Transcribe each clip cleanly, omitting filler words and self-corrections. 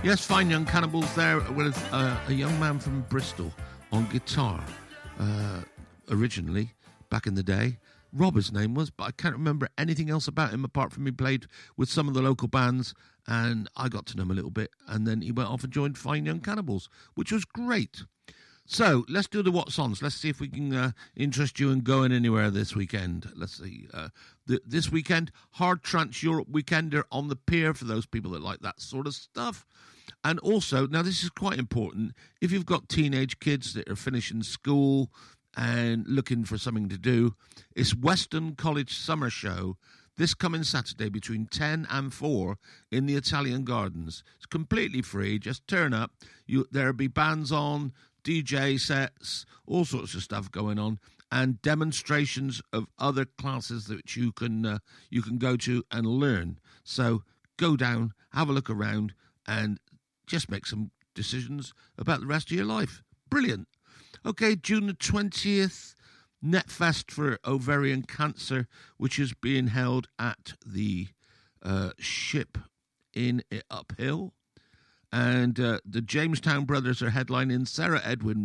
Yes, Fine Young Cannibals there with a young man from Bristol on guitar. Originally, back in the day, Rob his name was, but I can't remember anything else about him apart from he played with some of the local bands, and I got to know him a little bit, and then he went off and joined Fine Young Cannibals, which was great. So, let's do the What's Ons. Let's see if we can interest you in going anywhere this weekend. Let's see. This weekend, Hard Trance Europe Weekender on the pier for those people that like that sort of stuff. And also, now this is quite important, if you've got teenage kids that are finishing school and looking for something to do, it's Weston College Summer Show this coming Saturday between 10 and 4 in the Italian Gardens. It's completely free. Just turn up. There'll be bands on, DJ sets, all sorts of stuff going on, and demonstrations of other classes that you can go to and learn. So go down, have a look around, and just make some decisions about the rest of your life. Brilliant. Okay, June the 20th, NetFest for ovarian cancer, which is being held at the Ship in Uphill. And the Jamestown Brothers are headlining. Sarah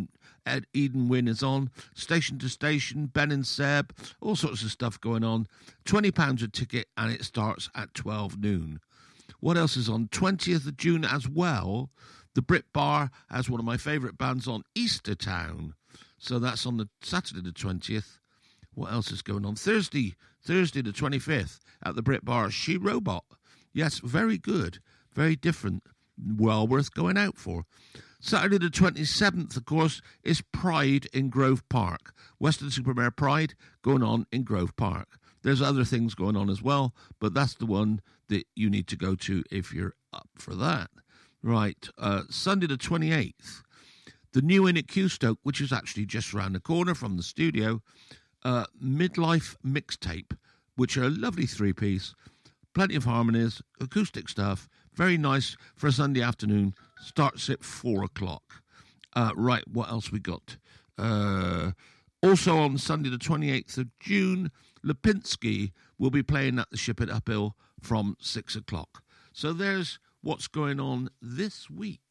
Eden Wynn is on. Station to Station, Ben and Seb, all sorts of stuff going on. £20 a ticket, and it starts at 12 noon. What else is on? 20th of June as well, the Brit Bar has one of my favourite bands on, Easter Town. So that's on the Saturday the 20th. What else is going on? Thursday the 25th at the Brit Bar, She Robot. Yes, very good, very different. Well worth going out for. Saturday the 27th, of course, is Pride in Grove Park. Weston-super-Mare Pride going on in Grove Park. There's other things going on as well, but that's the one that you need to go to if you're up for that. Right, Sunday the 28th, the New Inn at Qstoke, which is actually just around the corner from the studio, Midlife Mixtape, which are a lovely three-piece, plenty of harmonies, acoustic stuff, very nice for a Sunday afternoon, starts at 4 o'clock. Right, what else we got? Also on Sunday the 28th of June, Lipinski will be playing at the Ship at Uphill from 6 o'clock. So there's what's going on this week.